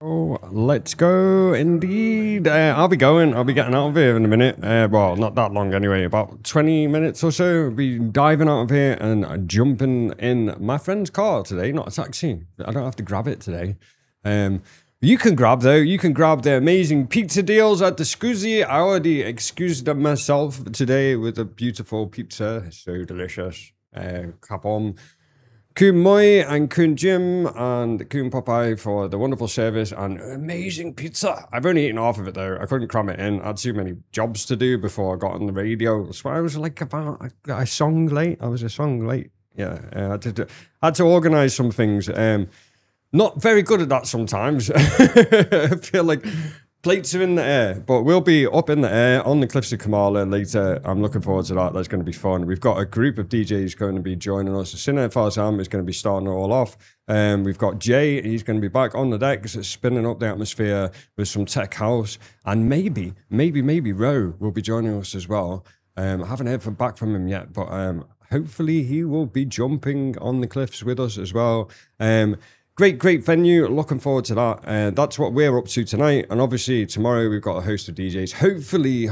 Oh, let's go indeed. I'll be going. I'll be getting out of here in a minute. Well, not that long anyway. About 20 minutes or so. I'll be diving out of here and jumping in my friend's car today. Not a taxi. I don't have to grab it today. You can grab though. You can grab the amazing pizza deals at the Scusi. I already excused myself today with a beautiful pizza. It's so delicious. Capon. Kun Moi and Kun Jim and Kun Popeye for the wonderful service and amazing pizza. I've only eaten half of it though. I couldn't cram it in. I had too many jobs to do before I got on the radio. So I was like about a song late. I was a song late. Yeah, I had to organise some things. Not very good at that sometimes. I feel like plates are in the air, but we'll be up in the air on the cliffs of Kamala later. I'm looking forward to that. That's going to be fun. We've got a group of DJs going to be joining us. Sinner Farzam is going to be starting it all off. We've got Jay. He's going to be back on the decks, spinning up the atmosphere with some tech house. And maybe Ro will be joining us as well. I haven't heard back from him yet, but hopefully he will be jumping on the cliffs with us as well. Great venue. Looking forward to that. That's what we're up to tonight. And obviously tomorrow we've got a host of DJs. Hopefully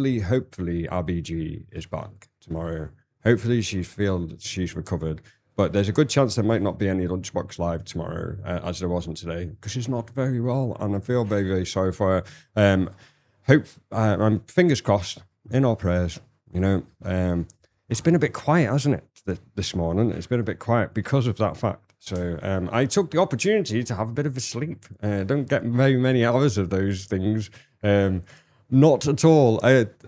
RBG is back tomorrow. Hopefully she's recovered. But there's a good chance there might not be any Lunchbox Live tomorrow, as there wasn't today, because she's not very well. And I feel very, very sorry for her. I'm fingers crossed, in our prayers, you know. It's been a bit quiet, hasn't it, this morning? It's been a bit quiet because of that fact. So I took the opportunity to have a bit of a sleep. Don't get very many hours of those things. Not at all.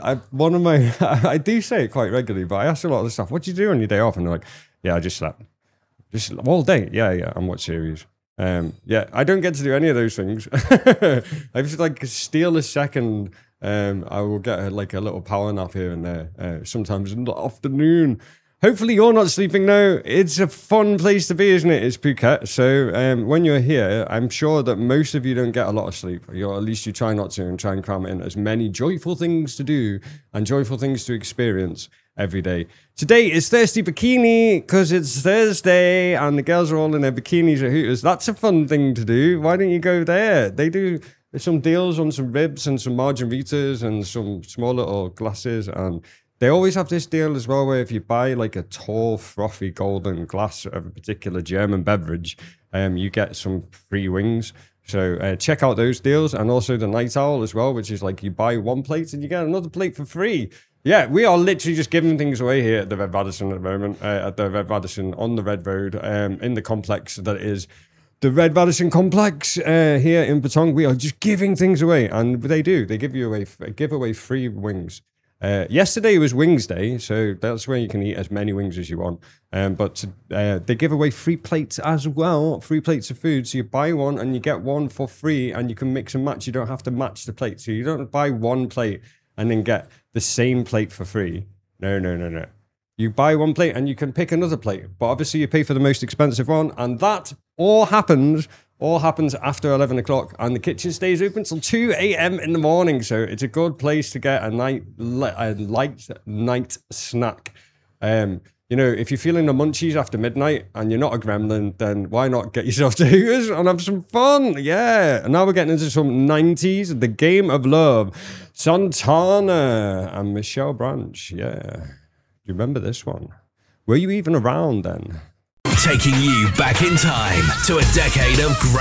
I do say it quite regularly, but I ask a lot of the stuff, what do you do on your day off? And they're like, yeah, I just slept. Just all day. Yeah. And watch series. Yeah, I don't get to do any of those things. I just like steal a second. I will get a little power nap here and there. Sometimes in the afternoon. Hopefully you're not sleeping now. It's a fun place to be, isn't it? It's Phuket. So when you're here, I'm sure that most of you don't get a lot of sleep. Or at least you try not to and try and cram in as many joyful things to do and joyful things to experience every day. Today is Thirsty Bikini because it's Thursday and the girls are all in their bikinis at Hooters. That's a fun thing to do. Why don't you go there? They do some deals on some ribs and some margaritas and some small little glasses, and they always have this deal as well where if you buy like a tall, frothy golden glass of a particular German beverage, you get some free wings. So check out those deals, and also the Night Owl as well, which is like you buy one plate and you get another plate for free. Yeah, we are literally just giving things away here at the Red Radisson at the moment, at the Red Radisson on the Red Road, in the complex that is the Red Radisson complex here in Patong. We are just giving things away, and they do. They give away free wings. Yesterday was Wings Day, so that's where you can eat as many wings as you want. But they give away free plates as well, free plates of food. So you buy one and you get one for free, and you can mix and match. You don't have to match the plate. So you don't buy one plate and then get the same plate for free. No. You buy one plate and you can pick another plate. But obviously you pay for the most expensive one, and that all happens after 11 o'clock, and the kitchen stays open till 2 a.m. in the morning. So it's a good place to get a light night snack. You know, if you're feeling the munchies after midnight and you're not a gremlin, then why not get yourself to Hooters and have some fun? Yeah. And now we're getting into some 90s, The Game of Love, Santana and Michelle Branch. Yeah. Do you remember this one? Were you even around then? Taking you back in time to a decade of great